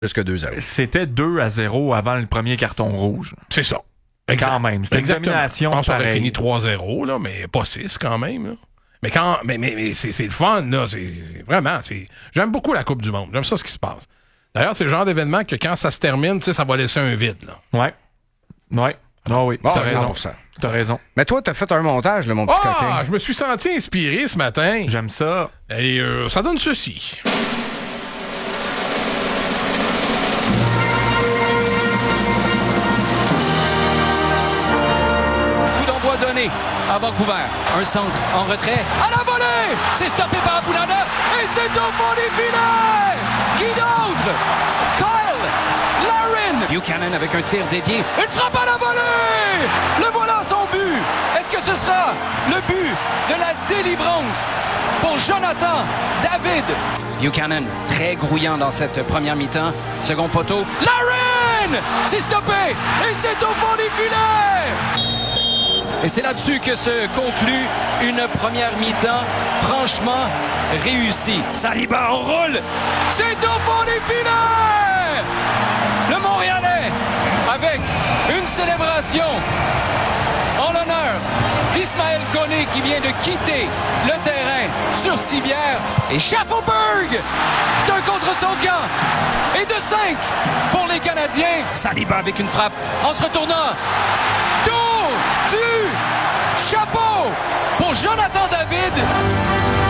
Jusque 2-0. C'était 2-0 avant le premier carton rouge. C'est ça. Quand même. C'était une domination. Je pense qu'on aurait pareil. fini 3-0, là, mais pas 6 quand même. Là. Mais c'est le fun, là. C'est vraiment. J'aime beaucoup la Coupe du Monde. J'aime ça ce qui se passe. D'ailleurs, c'est le genre d'événement que quand ça se termine, tu sais, ça va laisser un vide. Là. Ouais. Ah oui, Bon, t'as raison. 100%. T'as raison. Mais toi, t'as fait un montage, là, mon petit coquin. Je me suis senti inspiré ce matin. J'aime ça. Et ça donne ceci. Coup d'envoi donné à Vancouver. Un centre en retrait. À la volée! C'est stoppé par Abulada. Et c'est au fond du filet! Qui d'autre? Kyle Larin! Buchanan avec un tir dévié. Une frappe à la volée! Le voilà son but! Est-ce que ce sera le but de la délivrance pour Jonathan David? Buchanan, très grouillant dans cette première mi-temps. Second poteau. Larin! C'est stoppé! Et c'est au fond du filet! Et c'est là-dessus que se conclut une première mi-temps franchement réussie. Saliba enroule! C'est au fond du filet! Le Montréalais, avec une célébration en l'honneur d'Ismaël Koné qui vient de quitter le terrain sur civière. Et Schaffelberg, c'est un contre son camp. Et de 5 pour les Canadiens. Saliba avec une frappe en se retournant. Tour du chapeau pour Jonathan David.